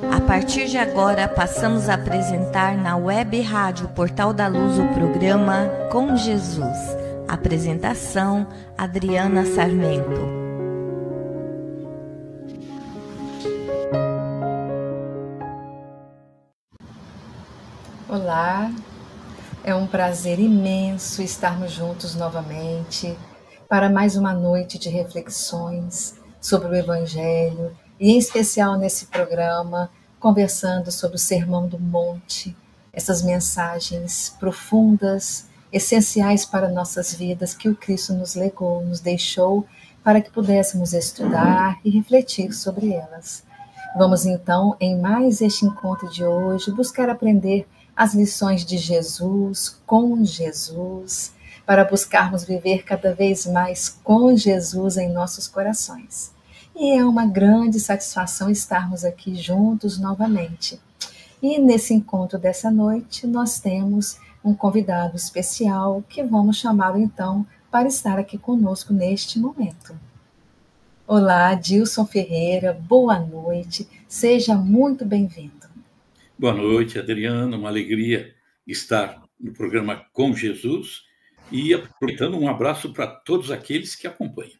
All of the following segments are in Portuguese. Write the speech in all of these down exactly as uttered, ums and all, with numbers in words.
A partir de agora, passamos a apresentar na Web Rádio Portal da Luz o programa Com Jesus. Apresentação, Adriana Sarmento. Olá, é um prazer imenso estarmos juntos novamente para mais uma noite de reflexões sobre o Evangelho e, em especial, nesse programa, conversando sobre o Sermão do Monte, essas mensagens profundas, essenciais para nossas vidas que o Cristo nos legou, nos deixou para que pudéssemos estudar e refletir sobre elas. Vamos então, em mais este encontro de hoje, buscar aprender as lições de Jesus, com Jesus, para buscarmos viver cada vez mais com Jesus em nossos corações. E é uma grande satisfação estarmos aqui juntos novamente. E nesse encontro dessa noite, nós temos um convidado especial que vamos chamá-lo então para estar aqui conosco neste momento. Olá, Dilson Ferreira, boa noite, seja muito bem-vindo. Boa noite, Adriana, uma alegria estar no programa Com Jesus e aproveitando um abraço para todos aqueles que acompanham.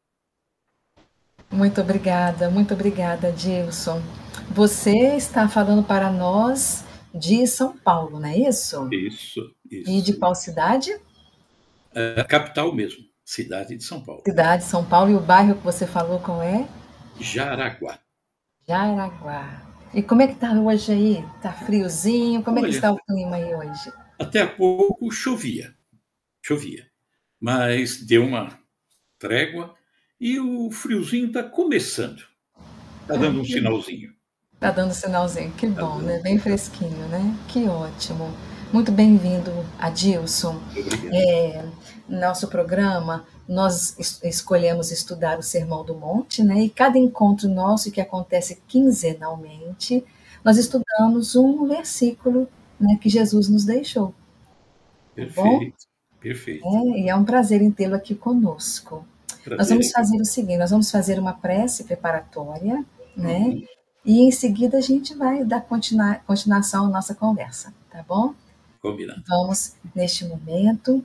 Muito obrigada, muito obrigada, Dilson. Você está falando para nós de São Paulo, não é isso? Isso, isso. E de qual cidade? É a capital mesmo, cidade de São Paulo. Cidade de São Paulo, e o bairro que você falou qual é? Jaraguá. Jaraguá. E como é que está hoje aí? Está friozinho? Como Olha, é que está o clima aí hoje? Até há pouco chovia, chovia, mas deu uma trégua e o friozinho está começando, está dando um sinalzinho. Está dando sinalzinho, que bom, né? Bem fresquinho, né? Que ótimo. Muito bem-vindo, Adilson. Obrigado. É, nosso programa, nós es- escolhemos estudar o Sermão do Monte, né? E cada encontro nosso, que acontece quinzenalmente, nós estudamos um versículo, né, que Jesus nos deixou. Tá bom? Perfeito, perfeito. É, e é um prazer em tê-lo aqui conosco. Prazer Nós vamos é fazer o seguinte, nós vamos fazer uma prece preparatória, né? Uhum. E em seguida a gente vai dar continua- continuação à nossa conversa, tá bom? Combinado. Vamos, neste momento,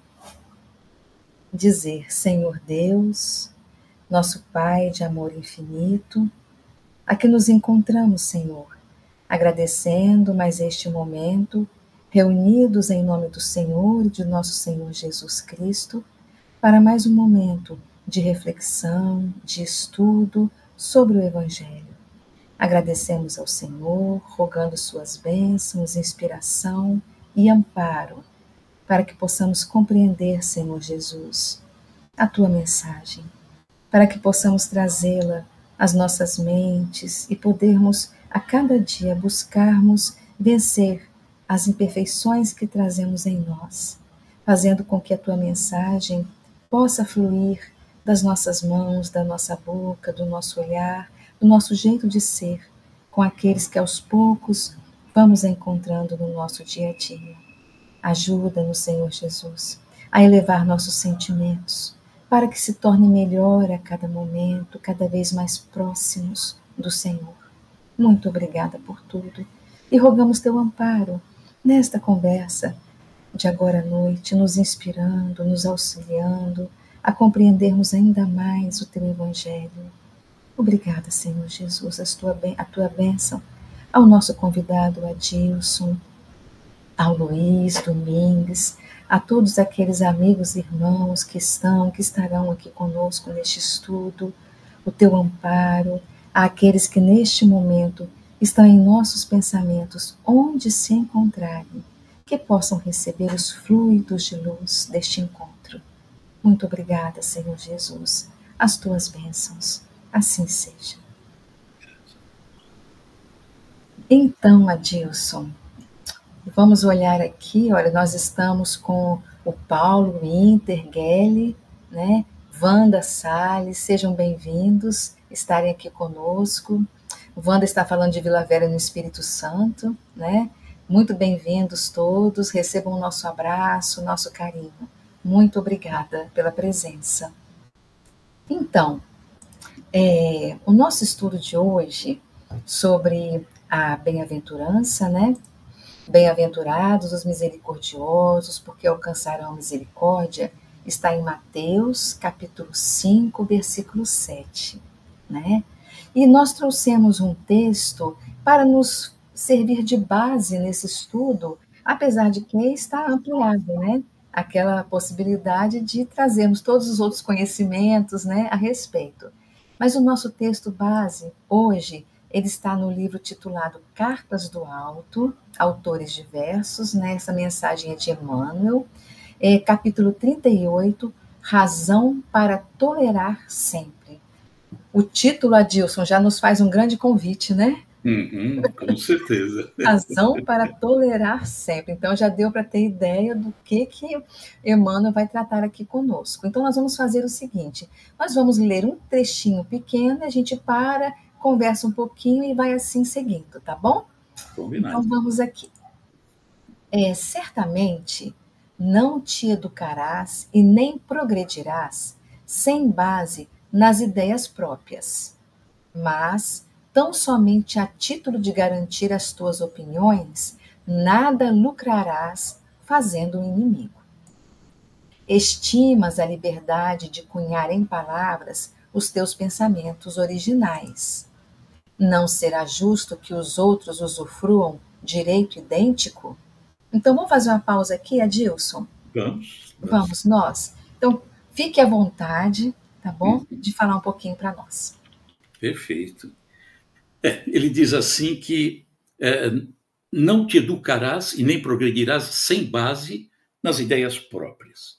dizer: Senhor Deus, nosso Pai de amor infinito, aqui nos encontramos, Senhor, agradecendo mais este momento, reunidos em nome do Senhor e de nosso Senhor Jesus Cristo, para mais um momento de reflexão, de estudo sobre o Evangelho. Agradecemos ao Senhor, rogando suas bênçãos, inspiração e amparo, para que possamos compreender, Senhor Jesus, a tua mensagem, para que possamos trazê-la às nossas mentes e podermos a cada dia buscarmos vencer as imperfeições que trazemos em nós, fazendo com que a tua mensagem possa fluir das nossas mãos, da nossa boca, do nosso olhar, do nosso jeito de ser, com aqueles que aos poucos vamos encontrando no nosso dia a dia. Ajuda-nos, Senhor Jesus, a elevar nossos sentimentos, para que se torne melhor a cada momento, cada vez mais próximos do Senhor. Muito obrigada por tudo e rogamos teu amparo nesta conversa de agora à noite, nos inspirando, nos auxiliando a compreendermos ainda mais o teu Evangelho. Obrigada, Senhor Jesus, a tua, a tua bênção ao nosso convidado Adilson, ao Luiz Domingues, a todos aqueles amigos e irmãos que estão, que estarão aqui conosco neste estudo, o teu amparo, àqueles que neste momento estão em nossos pensamentos, onde se encontrarem, que possam receber os fluidos de luz deste encontro. Muito obrigada, Senhor Jesus, as tuas bênçãos, assim seja. Então, Adilson, vamos olhar aqui, olha, nós estamos com o Paulo Intergelli, né? Wanda Salles, sejam bem-vindos, estarem aqui conosco. O Wanda está falando de Vila Velha no Espírito Santo, né? Muito bem-vindos todos, recebam o nosso abraço, nosso carinho. Muito obrigada pela presença. Então, é, o nosso estudo de hoje sobre a bem-aventurança, né? Bem-aventurados os misericordiosos, porque alcançarão misericórdia, está em Mateus, capítulo cinco, versículo sete, né? E nós trouxemos um texto para nos servir de base nesse estudo, apesar de que está ampliado, né? Aquela possibilidade de trazermos todos os outros conhecimentos, né, a respeito. Mas o nosso texto base, hoje, ele está no livro titulado Cartas do Alto, autores diversos, né? Essa mensagem é de Emmanuel, é, capítulo trinta e oito, Razão para Tolerar Sempre. O título, Adilson, já nos faz um grande convite, né? Uhum, com certeza. Razão para tolerar sempre. Então, já deu para ter ideia do que, que Emmanuel vai tratar aqui conosco. Então, nós vamos fazer o seguinte, nós vamos ler um trechinho pequeno, a gente para, conversa um pouquinho e vai assim seguindo, tá bom? Combinado. Então, vamos aqui. É, certamente não te educarás e nem progredirás sem base nas ideias próprias, mas, tão somente a título de garantir as tuas opiniões, nada lucrarás fazendo um inimigo. Estimas a liberdade de cunhar em palavras os teus pensamentos originais. Não será justo que os outros usufruam direito idêntico? Então, vamos fazer uma pausa aqui, Adilson? Vamos. Vamos, vamos nós? Então, fique à vontade, tá bom? Uhum. De falar um pouquinho para nós. Perfeito. É, ele diz assim que é, não te educarás e nem progredirás sem base nas ideias próprias.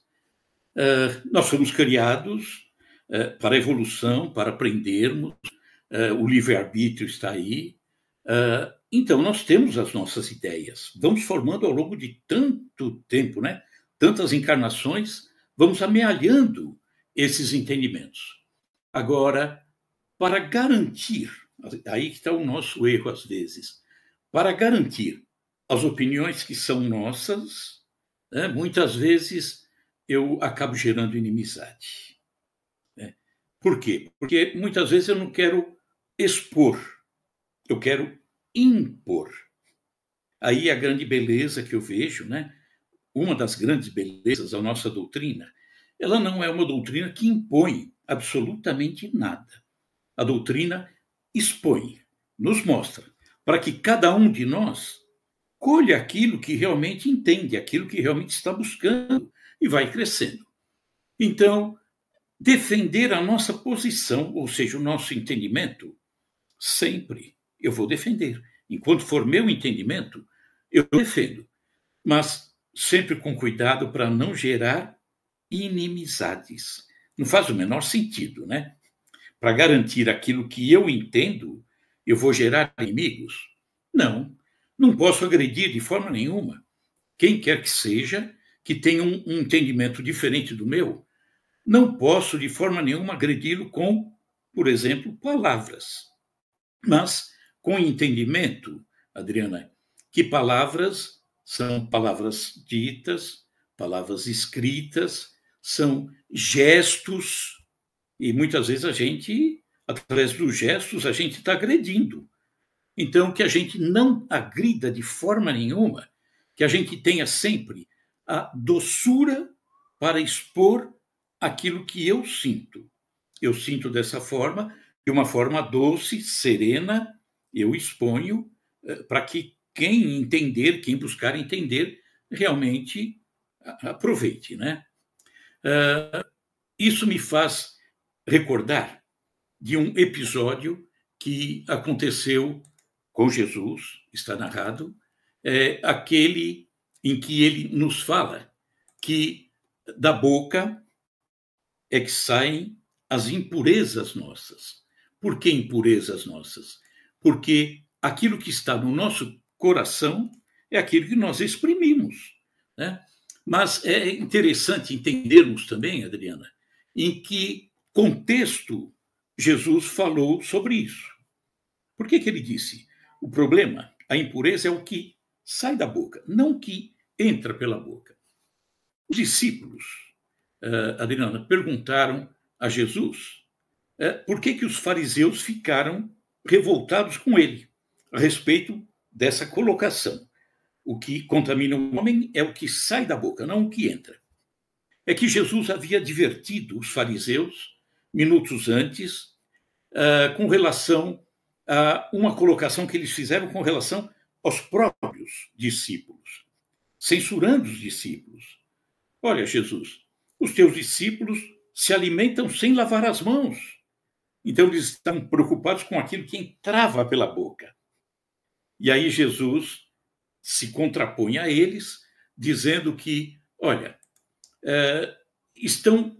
É, nós fomos criados é, para a evolução, para aprendermos, é, o livre-arbítrio está aí. É, então, nós temos as nossas ideias, vamos formando ao longo de tanto tempo, né? Tantas encarnações, vamos amealhando esses entendimentos. Agora, para garantir, aí que está o nosso erro às vezes, para garantir as opiniões que são nossas, né, muitas vezes eu acabo gerando inimizade. Né? Por quê? Porque muitas vezes eu não quero expor, eu quero impor. Aí a grande beleza que eu vejo, né? Uma das grandes belezas da nossa doutrina, ela não é uma doutrina que impõe absolutamente nada. A doutrina expõe, nos mostra, para que cada um de nós colha aquilo que realmente entende, aquilo que realmente está buscando e vai crescendo. Então, defender a nossa posição, ou seja, o nosso entendimento, sempre eu vou defender. Enquanto for meu entendimento, eu defendo. Mas sempre com cuidado para não gerar inimizades. Não faz o menor sentido, né? Para garantir aquilo que eu entendo, eu vou gerar inimigos? Não, não posso agredir de forma nenhuma. Quem quer que seja, que tenha um, um entendimento diferente do meu, não posso de forma nenhuma agredi-lo com, por exemplo, palavras. Mas com entendimento, Adriana, que palavras são palavras ditas, palavras escritas, são gestos, e muitas vezes a gente, através dos gestos, a gente está agredindo. Então, que a gente não agrida de forma nenhuma, que a gente tenha sempre a doçura para expor aquilo que eu sinto. Eu sinto dessa forma, de uma forma doce, serena, eu exponho para que quem entender, quem buscar entender, realmente aproveite, né? Uh, isso me faz recordar de um episódio que aconteceu com Jesus, está narrado, é aquele em que ele nos fala que da boca é que saem as impurezas nossas. Por que impurezas nossas? Porque aquilo que está no nosso coração é aquilo que nós exprimimos, né? Mas é interessante entendermos também, Adriana, em que contexto Jesus falou sobre isso. Por que que ele disse? O problema, a impureza é o que sai da boca, não o que entra pela boca. Os discípulos, uh, Adriana, perguntaram a Jesus uh, por que que os fariseus ficaram revoltados com ele. a respeito dessa colocação. O que contamina o homem é o que sai da boca, não o que entra. É que Jesus havia advertido os fariseus, minutos antes, uh, com relação a uma colocação que eles fizeram com relação aos próprios discípulos, censurando os discípulos. Olha, Jesus, os teus discípulos se alimentam sem lavar as mãos. Então, eles estão preocupados com aquilo que entrava pela boca. E aí Jesus se contrapõe a eles, dizendo que, olha, é, estão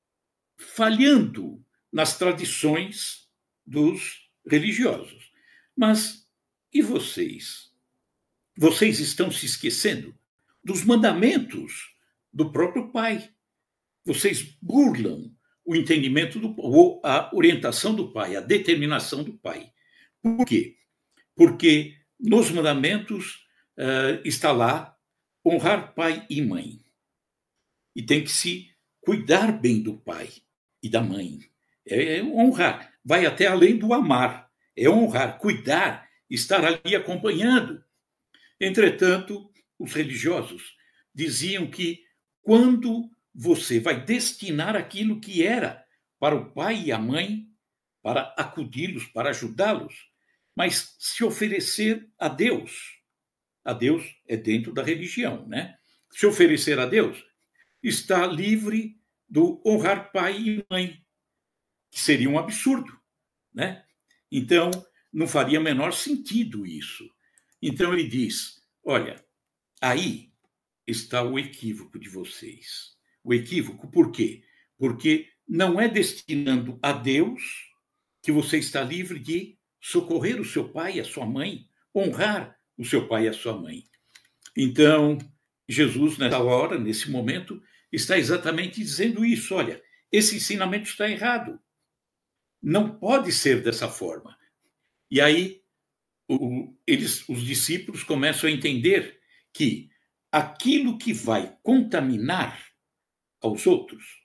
falhando nas tradições dos religiosos. Mas e vocês? Vocês estão se esquecendo dos mandamentos do próprio Pai. Vocês burlam o entendimento do, ou a orientação do Pai, a determinação do Pai. Por quê? Porque nos mandamentos uh, está lá honrar pai e mãe. E tem que se cuidar bem do pai e da mãe. É, é honrar. Vai até além do amar. É honrar, cuidar, estar ali acompanhando. Entretanto, os religiosos diziam que quando você vai destinar aquilo que era para o pai e a mãe, para acudi-los, para ajudá-los, mas se oferecer a Deus, a Deus é dentro da religião, né? Se oferecer a Deus, está livre do honrar pai e mãe, que seria um absurdo, né? Então, não faria menor sentido isso. Então ele diz, olha, aí está o equívoco de vocês. O equívoco, por quê? Porque não é destinando a Deus que você está livre de socorrer o seu pai e a sua mãe, honrar o seu pai e a sua mãe. Então, Jesus, nessa hora, nesse momento, está exatamente dizendo isso. Olha, esse ensinamento está errado. Não pode ser dessa forma. E aí, o, eles, os discípulos começam a entender que aquilo que vai contaminar aos outros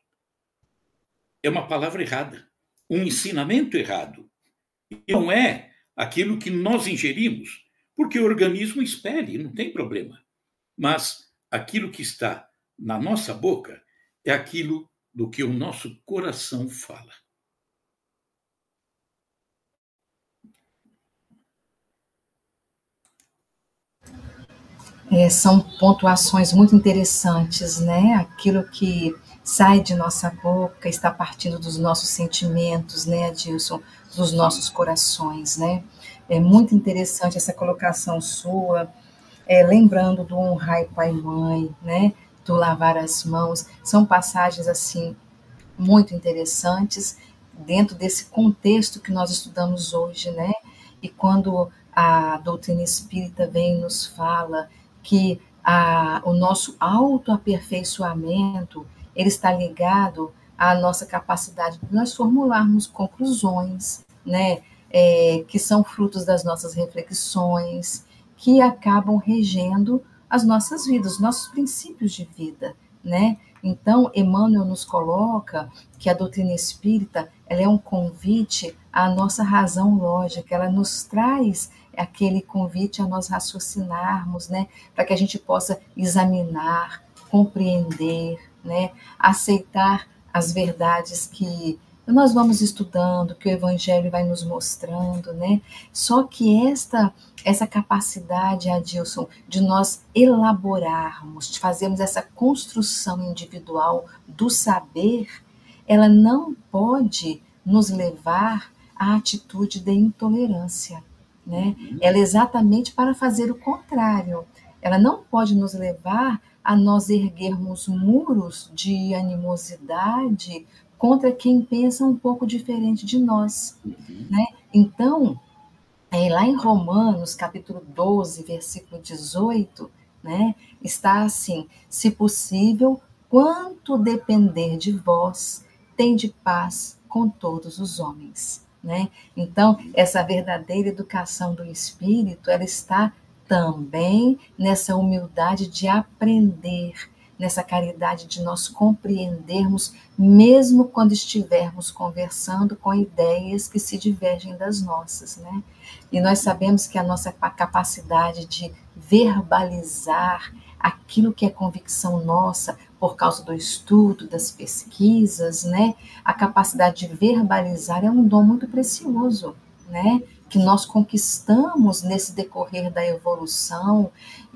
é uma palavra errada, um ensinamento errado. E não é aquilo que nós ingerimos, porque o organismo espere, não tem problema. Mas aquilo que está na nossa boca é aquilo do que o nosso coração fala. É, são pontuações muito interessantes, né? Aquilo que sai de nossa boca está partindo dos nossos sentimentos, né, Adilson? Dos nossos corações, né? É muito interessante essa colocação sua, é, lembrando do honrar pai e mãe, né? Do lavar as mãos. São passagens, assim, muito interessantes dentro desse contexto que nós estudamos hoje, né? E quando a doutrina espírita vem e nos fala que a, o nosso autoaperfeiçoamento ele está ligado à nossa capacidade de nós formularmos conclusões, né, é, que são frutos das nossas reflexões, que acabam regendo as nossas vidas, os nossos princípios de vida, né? Então, Emmanuel nos coloca que a doutrina espírita ela é um convite à nossa razão lógica, ela nos traz aquele convite a nós raciocinarmos, né, para que a gente possa examinar, compreender, né, aceitar as verdades que nós vamos estudando, que o Evangelho vai nos mostrando, né? Só que esta, essa capacidade, Adilson, de nós elaborarmos, de fazermos essa construção individual do saber, ela não pode nos levar à atitude de intolerância, né? Ela é exatamente para fazer o contrário. Ela não pode nos levar a nós erguermos muros de animosidade contra quem pensa um pouco diferente de nós, uhum. né? Então, é, lá em Romanos, capítulo doze, versículo dezoito, né, está assim, se possível, quanto depender de vós, tende paz com todos os homens, né? Então, essa verdadeira educação do espírito, ela está também nessa humildade de aprender, nessa caridade de nós compreendermos, mesmo quando estivermos conversando com ideias que se divergem das nossas, né? E nós sabemos que a nossa capacidade de verbalizar aquilo que é convicção nossa, por causa do estudo, das pesquisas, né? A capacidade de verbalizar é um dom muito precioso, né? Que nós conquistamos nesse decorrer da evolução,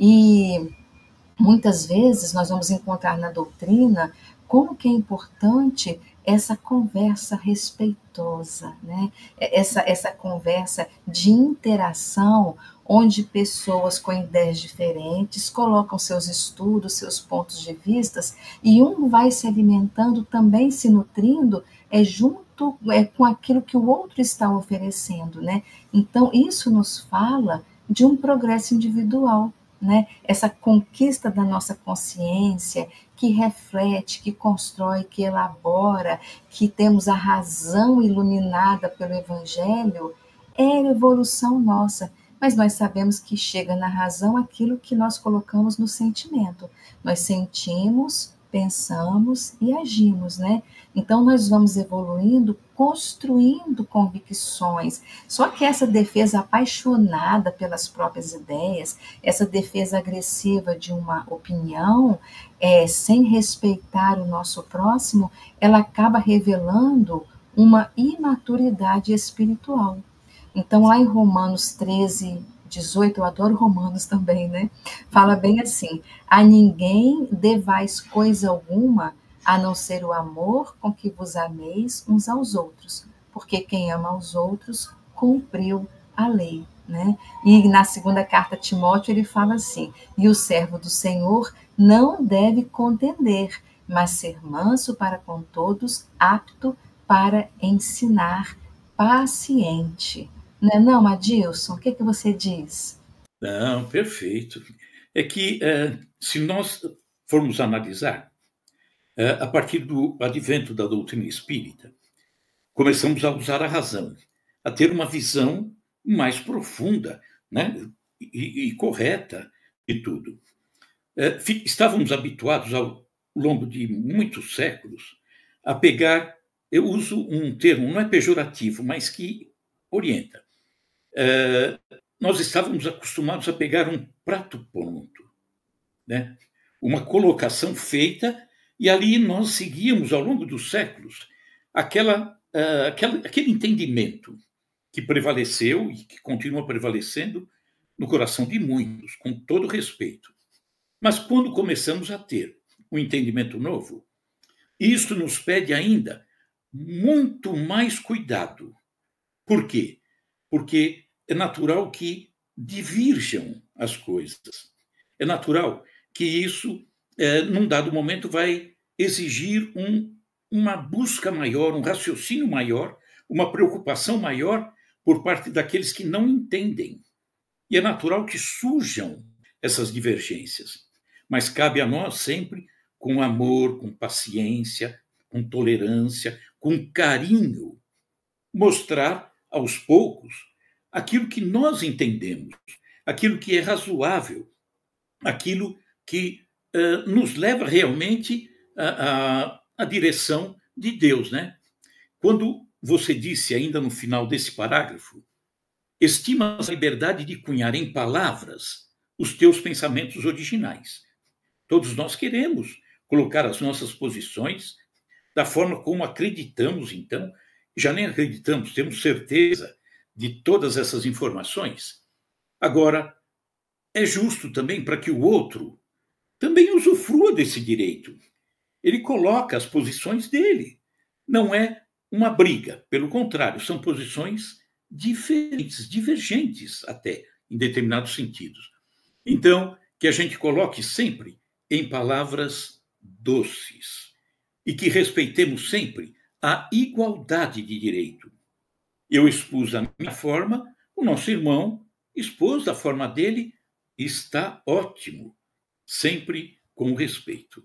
e muitas vezes nós vamos encontrar na doutrina como que é importante essa conversa respeitosa, né? Essa, essa conversa de interação, onde pessoas com ideias diferentes colocam seus estudos, seus pontos de vistas, e um vai se alimentando, também se nutrindo, é junto é, com aquilo que o outro está oferecendo, né? Então, isso nos fala de um progresso individual, né? Essa conquista da nossa consciência, que reflete, que constrói, que elabora, que temos a razão iluminada pelo Evangelho, é a evolução nossa. Mas nós sabemos que chega na razão aquilo que nós colocamos no sentimento. Nós sentimos, pensamos e agimos, né? Então nós vamos evoluindo, construindo convicções. Só que essa defesa apaixonada pelas próprias ideias, essa defesa agressiva de uma opinião, é, sem respeitar o nosso próximo, ela acaba revelando uma imaturidade espiritual. Então, lá em Romanos treze, dezoito, eu adoro Romanos também, né? Fala bem assim: a ninguém devais coisa alguma, a não ser o amor com que vos ameis uns aos outros, porque quem ama aos outros cumpriu a lei, né? E na segunda carta a Timóteo ele fala assim: e o servo do Senhor não deve contender, mas ser manso para com todos, apto para ensinar, paciente. Não é não, Adilson? O que, que você diz? Não, perfeito. É que, é, se nós formos analisar, é, a partir do advento da doutrina espírita, começamos a usar a razão, a ter uma visão mais profunda, né, e, e correta de tudo. É, estávamos habituados, ao longo de muitos séculos, a pegar, eu uso um termo, não é pejorativo, mas que orienta. É, nós estávamos acostumados a pegar um prato pronto, né? Uma colocação feita, e ali nós seguíamos, ao longo dos séculos, aquela, uh, aquela, aquele entendimento que prevaleceu e que continua prevalecendo no coração de muitos, com todo respeito. Mas quando começamos a ter um entendimento novo, isso nos pede ainda muito mais cuidado. Por quê? Porque é natural que divirjam as coisas. É natural que isso, é, num dado momento, vai exigir um, uma busca maior, um raciocínio maior, uma preocupação maior por parte daqueles que não entendem. E é natural que surjam essas divergências. Mas cabe a nós sempre, com amor, com paciência, com tolerância, com carinho, mostrar aos poucos aquilo que nós entendemos, aquilo que é razoável, aquilo que uh, nos leva realmente à, à direção de Deus, né? Quando você disse ainda no final desse parágrafo, estimas a liberdade de cunhar em palavras os teus pensamentos originais. Todos nós queremos colocar as nossas posições da forma como acreditamos, então, já nem acreditamos, temos certeza de todas essas informações. Agora, é justo também para que o outro também usufrua desse direito. Ele coloca as posições dele. Não é uma briga, pelo contrário, são posições diferentes, divergentes até, em determinados sentidos. Então, que a gente coloque sempre em palavras doces e que respeitemos sempre a igualdade de direito. Eu expus a minha forma, o nosso irmão expôs a forma dele, está ótimo, sempre com respeito.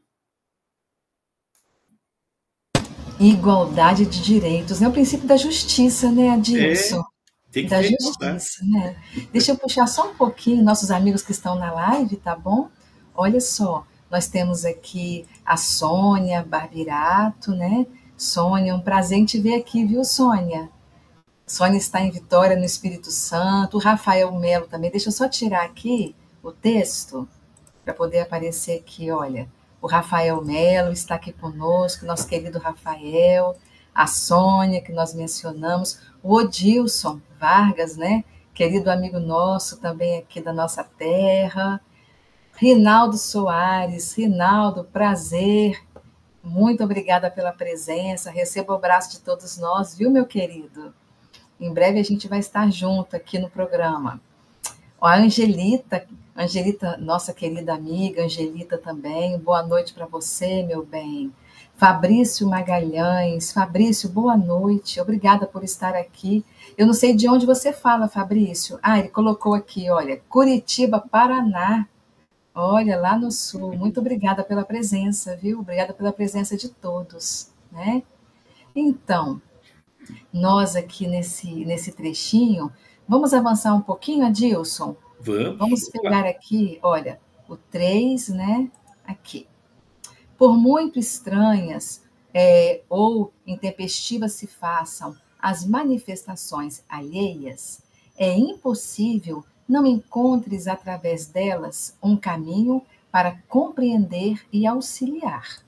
Igualdade de direitos, é o princípio da justiça, né, Adilson? É, tem que da ter, justiça, tá? Né? Deixa eu puxar só um pouquinho nossos amigos que estão na live, tá bom? Olha só, Nós temos aqui a Sônia Barbirato, né? Sônia, um prazer em te ver aqui, viu, Sônia? Sônia está em Vitória, no Espírito Santo. O Rafael Melo também. Deixa eu só tirar aqui o texto para poder aparecer aqui, olha. O Rafael Melo está aqui conosco, nosso querido Rafael, a Sônia, que nós mencionamos, o Odilson Vargas, né? Querido amigo nosso, também aqui da nossa terra. Rinaldo Soares, Rinaldo, prazer. Muito obrigada pela presença. Receba o abraço de todos nós, viu, meu querido? Em breve a gente vai estar junto aqui no programa. A Angelita, Angelita, nossa querida amiga, Angelita também, boa noite para você, meu bem. Fabrício Magalhães, Fabrício, boa noite, obrigada por estar aqui. Eu não sei de onde você fala, Fabrício. Ah, ele colocou aqui, olha, Curitiba, Paraná. Olha, lá no sul. Muito obrigada pela presença, viu? Obrigada pela presença de todos, né? Então, nós aqui nesse, nesse trechinho, vamos avançar um pouquinho, Adilson? Vamos. Vamos pegar aqui, olha, o três, né? Aqui. Por muito estranhas é, ou intempestivas se façam as manifestações alheias, é impossível não encontres através delas um caminho para compreender e auxiliar.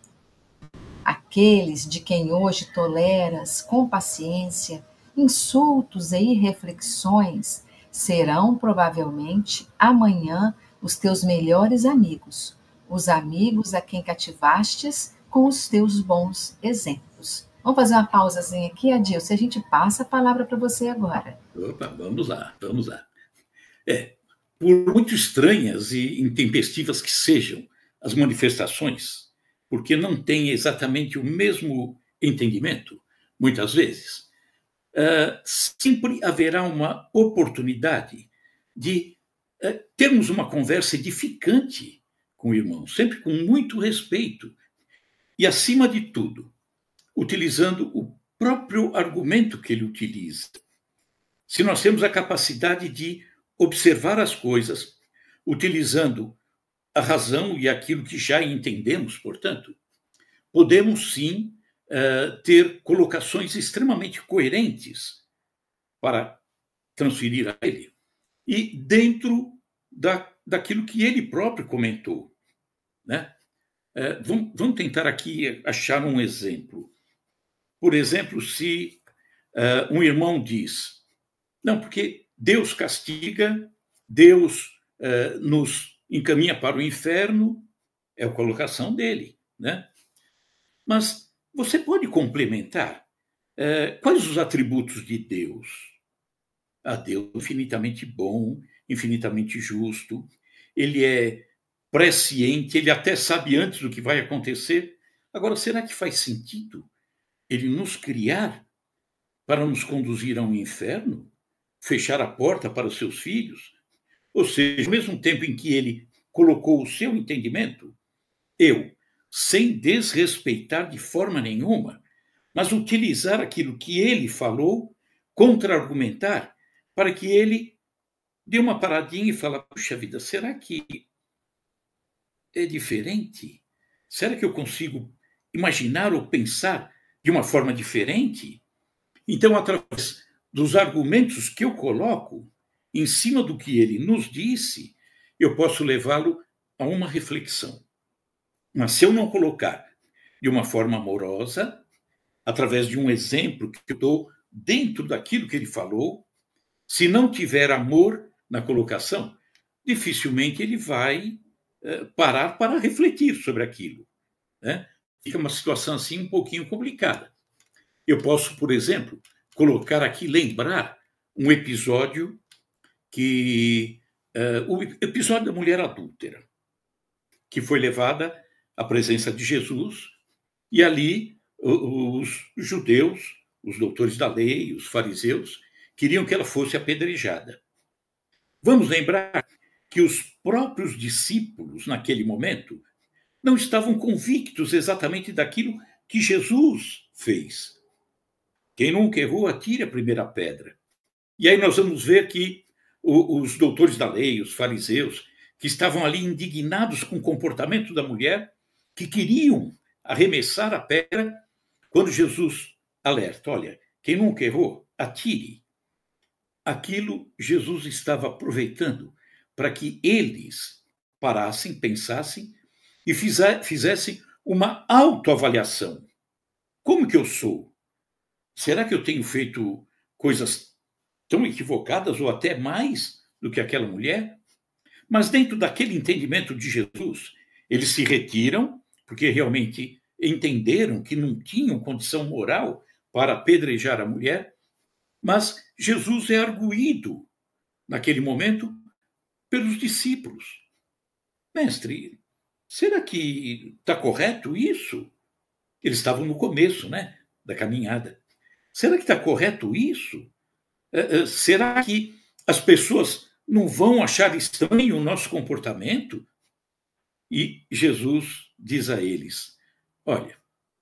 Aqueles de quem hoje toleras com paciência insultos e irreflexões serão provavelmente amanhã os teus melhores amigos, os amigos a quem cativastes com os teus bons exemplos. Vamos fazer uma pausazinha aqui, Adilson, a gente passa a palavra para você agora. Opa, vamos lá, vamos lá. É, por muito estranhas e intempestivas que sejam as manifestações, porque não têm exatamente o mesmo entendimento, muitas vezes, uh, sempre haverá uma oportunidade de uh, termos uma conversa edificante com o irmão, sempre com muito respeito e, acima de tudo, utilizando o próprio argumento que ele utiliza. Se nós temos a capacidade de observar as coisas, utilizando a razão e aquilo que já entendemos, portanto, podemos sim uh, ter colocações extremamente coerentes para transferir a ele e dentro da, daquilo que ele próprio comentou, né? Uh, vamos, vamos tentar aqui achar um exemplo. Por exemplo, se uh, um irmão diz, não, porque Deus castiga, Deus uh, nos encaminha para o inferno, é a colocação dele, né? Mas você pode complementar uh, quais os atributos de Deus? Ah, Deus é infinitamente bom, infinitamente justo, ele é presciente, ele até sabe antes do que vai acontecer. Agora, será que faz sentido ele nos criar para nos conduzir a um inferno? Fechar a porta para os seus filhos? Ou seja, ao mesmo tempo em que ele colocou o seu entendimento, eu, sem desrespeitar de forma nenhuma, mas utilizar aquilo que ele falou, contra-argumentar, para que ele dê uma paradinha e fale, puxa vida, será que é diferente? Será que eu consigo imaginar ou pensar de uma forma diferente? Então, através dos argumentos que eu coloco em cima do que ele nos disse, eu posso levá-lo a uma reflexão. Mas se eu não colocar de uma forma amorosa, através de um exemplo que eu dou dentro daquilo que ele falou, se não tiver amor na colocação, dificilmente ele vai eh, parar para refletir sobre aquilo, né? Fica uma situação assim um pouquinho complicada. Eu posso, por exemplo, colocar aqui, lembrar um episódio que uh, o episódio da mulher adúltera, que foi levada à presença de Jesus, e ali os judeus, os doutores da lei, os fariseus, queriam que ela fosse apedrejada. Vamos lembrar que os próprios discípulos, naquele momento, não estavam convictos exatamente daquilo que Jesus fez. Quem nunca errou, atire a primeira pedra. E aí nós vamos ver que os doutores da lei, os fariseus, que estavam ali indignados com o comportamento da mulher, que queriam arremessar a pedra, quando Jesus alerta: olha, quem nunca errou, atire. Aquilo Jesus estava aproveitando para que eles parassem, pensassem e fizessem uma autoavaliação. Como que eu sou? Será que eu tenho feito coisas tão equivocadas ou até mais do que aquela mulher? Mas dentro daquele entendimento de Jesus, eles se retiram, porque realmente entenderam que não tinham condição moral para apedrejar a mulher, mas Jesus é arguído, naquele momento, pelos discípulos. Mestre, será que está correto isso? Eles estavam no começo, né, da caminhada. Será que está correto isso? É, é, será que as pessoas não vão achar estranho o nosso comportamento? E Jesus diz a eles: olha,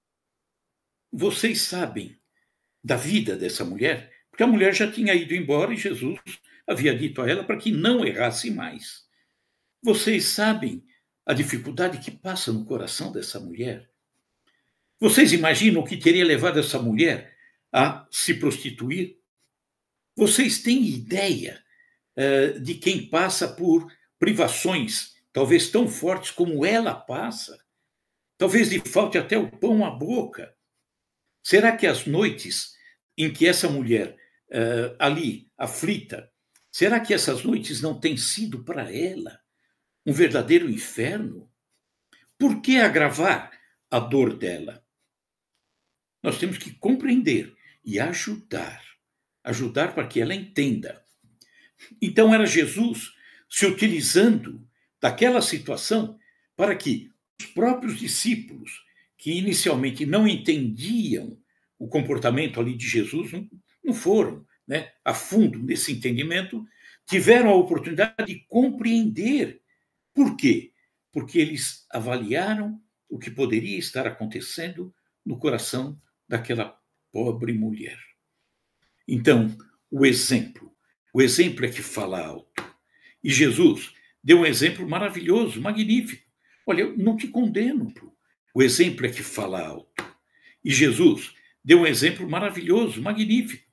vocês sabem da vida dessa mulher, porque a mulher já tinha ido embora e Jesus havia dito a ela para que não errasse mais. Vocês sabem a dificuldade que passa no coração dessa mulher? Vocês imaginam o que teria levado essa mulher a se prostituir? Vocês têm ideia uh, de quem passa por privações, talvez tão fortes como ela passa? Talvez lhe falte até o pão à boca. Será que as noites em que essa mulher, uh, ali, aflita, será que essas noites não têm sido para ela um verdadeiro inferno? Por que agravar a dor dela? Nós temos que compreender e ajudar, ajudar para que ela entenda. Então era Jesus se utilizando daquela situação para que os próprios discípulos, que inicialmente não entendiam o comportamento ali de Jesus, não, não foram, né, a fundo nesse entendimento, tiveram a oportunidade de compreender. Por quê? Porque eles avaliaram o que poderia estar acontecendo no coração daquela pobre mulher. Então, o exemplo. O exemplo é que fala alto. E Jesus deu um exemplo maravilhoso, magnífico. Olha, eu não te condeno. O exemplo é que fala alto. E Jesus deu um exemplo maravilhoso, magnífico.